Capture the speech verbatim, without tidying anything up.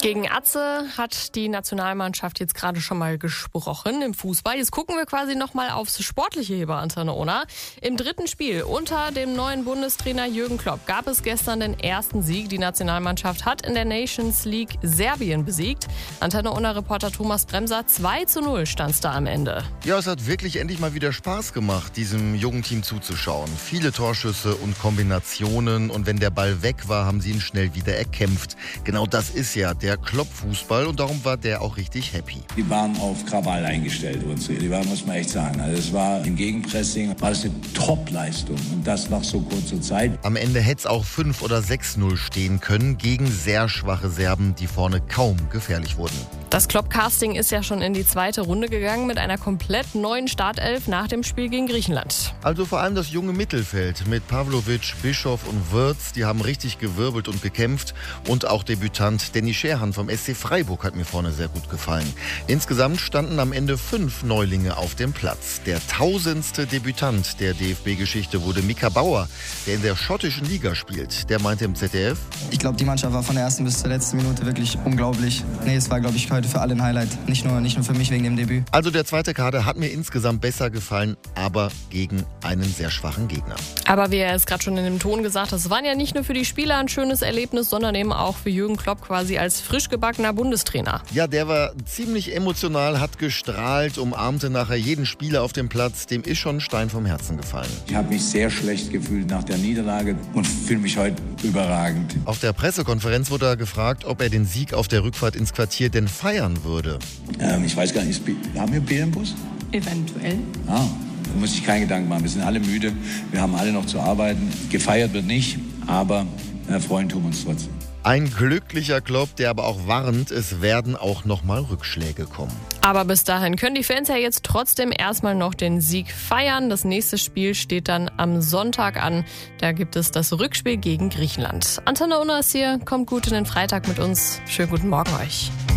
Gegen Atze hat die Nationalmannschaft jetzt gerade schon mal gesprochen im Fußball. Jetzt gucken wir quasi noch mal aufs Sportliche hier bei Antenne Unna. Im dritten Spiel unter dem neuen Bundestrainer Jürgen Klopp gab es gestern den ersten Sieg. Die Nationalmannschaft hat in der Nations League Serbien besiegt. Antenne Unna-Reporter Thomas Bremser, zwei zu null stand es da am Ende. Ja, es hat wirklich endlich mal wieder Spaß gemacht, diesem jungen Team zuzuschauen. Viele Torschüsse und Kombinationen, und wenn der Ball weg war, haben sie ihn schnell wieder erkämpft. Genau das ist ja der Klopp-Fußball, und darum war der auch richtig happy. Die waren auf Krawall eingestellt, die waren, muss man echt sagen. Also es war im Gegenpressing, war es eine Top-Leistung, und das nach so kurzer Zeit. Am Ende hätte es auch fünf oder sechs null stehen können gegen sehr schwache Serben, die vorne kaum gefährlich wurden. Das Klopp-Casting ist ja schon in die zweite Runde gegangen mit einer komplett neuen Startelf nach dem Spiel gegen Griechenland. Also vor allem das junge Mittelfeld mit Pavlovic, Bischof und Wirtz, die haben richtig gewirbelt und gekämpft. Und auch Debütant Denny Scherhan vom S C Freiburg hat mir vorne sehr gut gefallen. Insgesamt standen am Ende fünf Neulinge auf dem Platz. Der tausendste Debütant der D F B-Geschichte wurde Mika Bauer, der in der schottischen Liga spielt. Der meinte im Z D F: Ich glaube, die Mannschaft war von der ersten bis zur letzten Minute wirklich unglaublich. Nee, es war, glaube ich, heute für alle ein Highlight. Nicht nur, nicht nur für mich wegen dem Debüt. Also der zweite Kader hat mir insgesamt besser gefallen, aber gegen einen sehr schwachen Gegner. Aber wie er es gerade schon in dem Ton gesagt hat, es war ja nicht nur für die Spieler ein schönes Erlebnis, sondern eben auch für Jürgen Klopp quasi als frisch gebackener Bundestrainer. Ja, der war ziemlich emotional, hat gestrahlt, umarmte nachher jeden Spieler auf dem Platz. Dem ist schon ein Stein vom Herzen gefallen. Ich habe mich sehr schlecht gefühlt nach der Niederlage und fühle mich heute überragend. Auf der Pressekonferenz wurde er gefragt, ob er den Sieg auf der Rückfahrt ins Quartier denn feiern würde. Ähm, ich weiß gar nicht, haben wir Bier im Bus? Eventuell. Ah, da muss ich keinen Gedanken machen. Wir sind alle müde, wir haben alle noch zu arbeiten. Gefeiert wird nicht, aber äh, freuen tun wir uns trotzdem. Ein glücklicher Klopp, der aber auch warnt, es werden auch noch mal Rückschläge kommen. Aber bis dahin können die Fans ja jetzt trotzdem erstmal noch den Sieg feiern. Das nächste Spiel steht dann am Sonntag an. Da gibt es das Rückspiel gegen Griechenland. Antenne Unna ist hier, kommt gut in den Freitag mit uns. Schönen guten Morgen euch.